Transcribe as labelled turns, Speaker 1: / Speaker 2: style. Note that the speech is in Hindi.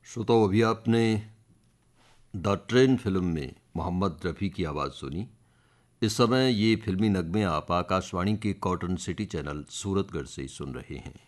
Speaker 1: श्रोताओं, अभी आपने द ट्रेन फिल्म में मोहम्मद रफ़ी की आवाज़ सुनी। इस समय ये फिल्मी नगमे आप आकाशवाणी के कॉटन सिटी चैनल सूरतगढ़ से सुन रहे हैं।